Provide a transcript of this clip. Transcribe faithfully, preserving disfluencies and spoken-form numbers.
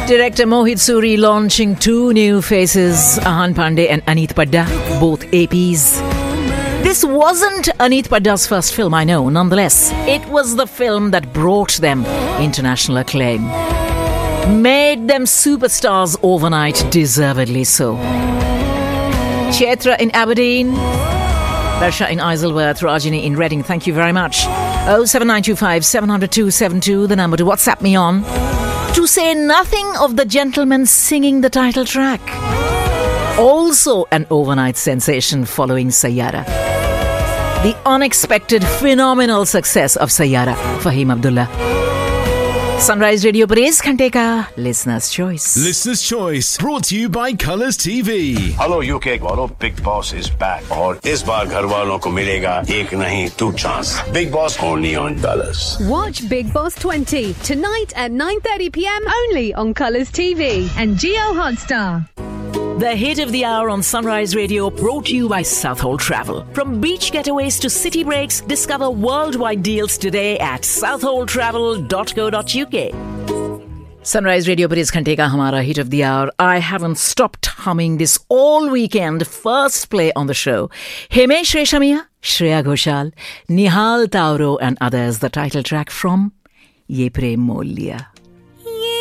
Director Mohit Suri launching two new faces, Ahan Pandey and Aneet Padda, both A Ps. This wasn't Aneet Padda's first film, I know. Nonetheless, it was the film that brought them international acclaim. Made them superstars overnight, deservedly so. Chaitra in Aberdeen, Darsha in Isleworth, Rajini in Reading, thank you very much. oh seven nine two five seven zero zero two seven two, the number to WhatsApp me on. To say nothing of the gentleman singing the title track. Also an overnight sensation following Sayyara. The unexpected, phenomenal success of Sayyara, Fahim Abdullah. Sunrise Radio पर इस घंटे का Listener's Choice. Listener's Choice brought to you by Colours T V. Hello U K वालों, Big Boss is back और इस बार घर वालों को मिलेगा एक नहीं two chance. Big Boss only on Colours. Watch Big Boss twenty tonight at nine thirty p.m. only on Colours T V and Geo Hotstar. The hit of the hour on Sunrise Radio brought to you by Southhold Travel. From beach getaways to city breaks, discover worldwide deals today at southhold travel dot co dot uk. Sunrise Radio पर इस घंटे का हमारा hit of the hour. I haven't stopped humming this all weekend. First play on the show. Himesh Reshamia, Shreya Ghoshal, Nihal Tauro and others. The title track from Ye Prem Moll Liya.